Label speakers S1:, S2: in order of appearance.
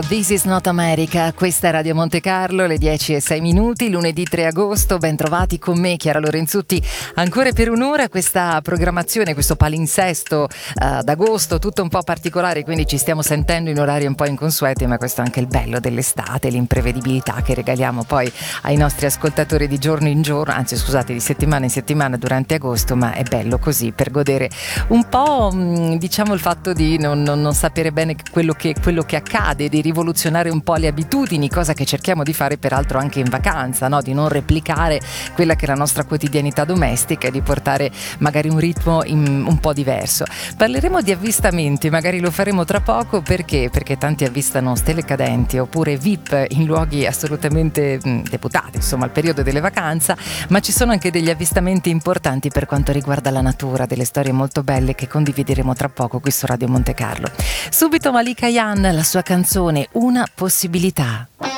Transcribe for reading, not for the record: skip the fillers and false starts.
S1: This is not America, questa è Radio Monte Carlo, le 10:06, lunedì 3 agosto, ben trovati con me Chiara Lorenzutti, ancora per un'ora. Questa programmazione, questo palinsesto d'agosto, tutto un po' particolare, quindi ci stiamo sentendo in orari un po' inconsueti, ma questo è anche il bello dell'estate, l'imprevedibilità che regaliamo poi ai nostri ascoltatori di giorno in giorno, anzi scusate, di settimana in settimana durante agosto, ma è bello così per godere un po', diciamo, il fatto di non sapere bene quello che accade, di rivoluzionare un po' le abitudini, cosa che cerchiamo di fare peraltro anche in vacanza, no? Di non replicare quella che è la nostra quotidianità domestica e di portare magari un ritmo un po' diverso. Parleremo di avvistamenti, magari lo faremo tra poco, perché tanti avvistano stelle cadenti oppure VIP in luoghi assolutamente deputati, insomma, al periodo delle vacanze, ma ci sono anche degli avvistamenti importanti per quanto riguarda la natura, delle storie molto belle che condivideremo tra poco qui su Radio Monte Carlo. Subito Malika Yan, la sua canzone Una possibilità.